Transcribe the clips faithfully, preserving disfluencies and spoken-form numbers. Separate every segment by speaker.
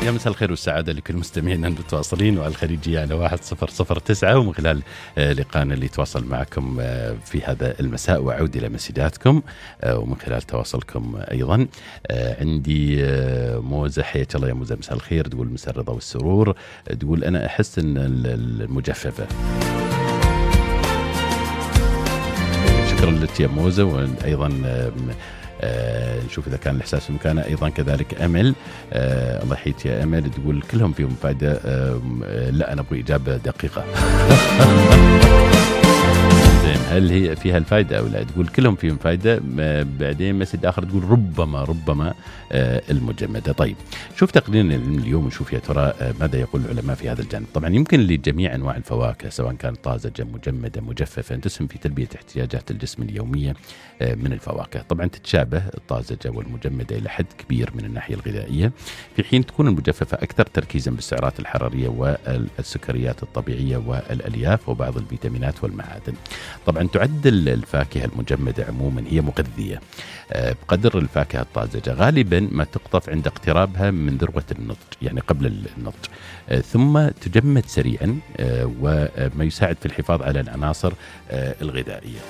Speaker 1: يا مساء الخير والسعادة لكل مستمعينا المتواصلين وعلى الخليجية على واحد صفر صفر تسعة، ومن خلال لقاءنا اللي يتواصل معكم في هذا المساء وأعود إلى مسجاتكم ومن خلال تواصلكم أيضا. عندي موزة، حياك الله يا موزة، مساء الخير. تقول مساء الرضا والسرور، تقول أنا أحس أن المجففة. شكرا لك يا موزة. وأيضا آه نشوف إذا كان الإحساس في مكانه. أيضا كذلك أمل، آه الله يحييك يا أمل، تقول كلهم فيهم فائدة. آه لا أنا أبغى إجابة دقيقة. زين، هل هي فيها الفائدة أو لا؟ تقول كلهم فيهم فائدة. بعدين مسج آخر تقول ربما ربما آه المجمدة. طيب، شوف تقريرنا اليوم ونشوف يا ترى آه ماذا يقول العلماء في هذا الجانب. طبعا يمكن لجميع أنواع الفواكه سواء كانت طازجة مجمدة مجففة أن تسهم في تلبية احتياجات الجسم اليومية آه من الفواكه. طبعا تتشابه الطازجة والمجمدة إلى حد كبير من الناحية الغذائية، في حين تكون المجففة أكثر تركيزا بالسعرات الحرارية والسكريات الطبيعية والألياف وبعض الفيتامينات والمعادن. طبعا تعد الفاكهة المجمدة عموما هي مغذية بقدر الفاكهة الطازجة، غالبا ما تقطف عند اقترابها من ذروة النضج، يعني قبل النضج، ثم تجمد سريعا وما يساعد في الحفاظ على العناصر الغذائية.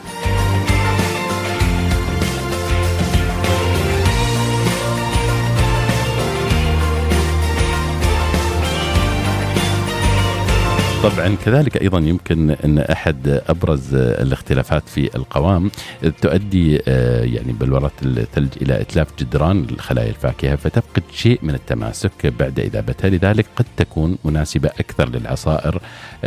Speaker 1: طبعا كذلك أيضا يمكن أن أحد أبرز الاختلافات في القوام تؤدي يعني بلورة الثلج إلى إتلاف جدران الخلايا الفاكهة فتفقد شيء من التماسك بعد إذابتها، لذلك قد تكون مناسبة أكثر للعصائر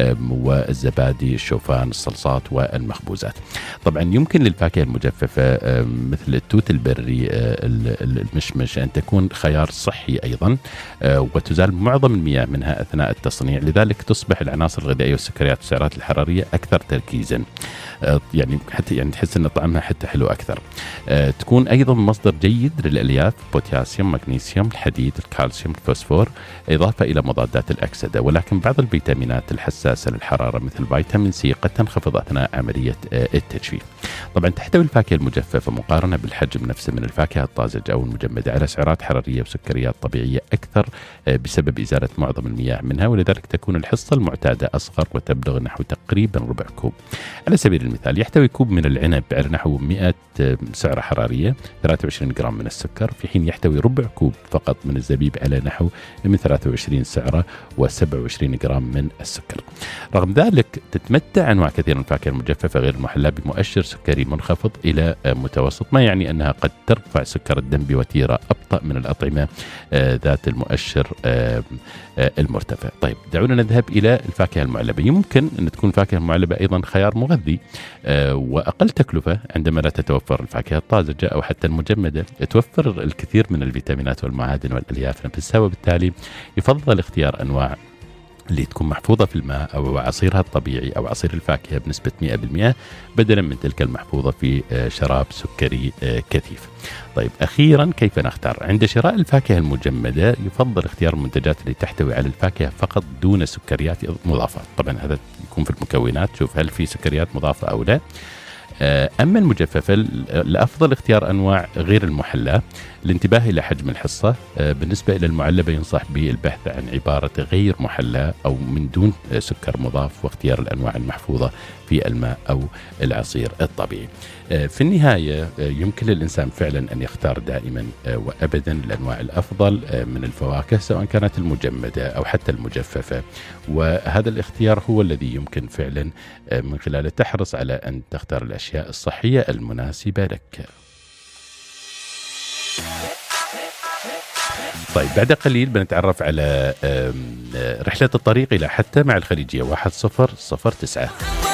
Speaker 1: والزبادي، الشوفان، الصلصات والمخبوزات. طبعا يمكن للفاكهة المجففة مثل التوت البري، المشمش، أن تكون خيار صحي أيضا، وتزال معظم المياه منها أثناء التصنيع، لذلك تصبح العناصر الغذائية والسكريات والسعرات الحرارية أكثر تركيزا، يعني حتى يعني تحس أن طعمها حتى حلو أكثر. تكون أيضا مصدر جيد للألياف، بوتاسيوم، مغنيسيوم، الحديد، الكالسيوم، الفوسفور، إضافة إلى مضادات الأكسدة. ولكن بعض الفيتامينات الحساسة للحرارة مثل فيتامين سي قد تنخفض أثناء عملية التجفيف. طبعا تحتوي الفاكهة المجففة مقارنة بالحجم نفسه من الفاكهة الطازجة أو المجمدة على سعرات حرارية وسكريات طبيعية أكثر بسبب إزالة معظم المياه منها، ولذلك تكون الحصة المعتادة أصغر وتبلغ نحو تقريبا ربع كوب. على سبيل المثال يحتوي كوب من العنب على نحو مئة سعرة حرارية، ثلاثة وعشرين جرام من السكر، في حين يحتوي ربع كوب فقط من الزبيب على نحو من ثلاثة وعشرين سعرة وسبعة وعشرين جرام من السكر. رغم ذلك تتمتع أنواع كثير من الفاكهة المجففة غير المحلاة بمؤشر سكري منخفض إلى متوسط، ما يعني أنها قد ترفع سكر الدم بوتيرة أبطأ من الأطعمة ذات المؤشر المرتفع. طيب، دعونا نذهب إلى الفاكهة المعلبة. يمكن أن تكون الفاكهة المعلبة أيضا خيار مغذي وأقل تكلفة عندما لا تتوفر الفاكهة الطازجة أو حتى المجمدة، توفر الكثير من الفيتامينات والمعادن والألياف نفسها، وبالتالي يفضل اختيار أنواع اللي تكون محفوظة في الماء أو عصيرها الطبيعي أو عصير الفاكهة بنسبة مئة بالمئة بدلا من تلك المحفوظة في شراب سكري كثيف. طيب، أخيرا كيف نختار؟ عند شراء الفاكهة المجمدة يفضل اختيار المنتجات اللي تحتوي على الفاكهة فقط دون سكريات مضافة. طبعا هذا يكون في المكونات، شوف هل في سكريات مضافة أو لا. أما المجففة الأفضل اختيار أنواع غير المحلاة. الانتباه إلى حجم الحصة. بالنسبة إلى المعلبة ينصح بالبحث عن عبارة غير محلاة أو من دون سكر مضاف، واختيار الأنواع المحفوظة في الماء أو العصير الطبيعي. في النهاية يمكن للإنسان فعلا أن يختار دائما وأبدا الأنواع الأفضل من الفواكه سواء كانت المجمدة أو حتى المجففة، وهذا الاختيار هو الذي يمكن فعلا من خلاله تحرص على أن تختار الأشياء الصحية المناسبة لك. طيب، بعد قليل بنتعرف على رحلة الطريق إلى حتى مع الخليجية واحد صفر صفر تسعة.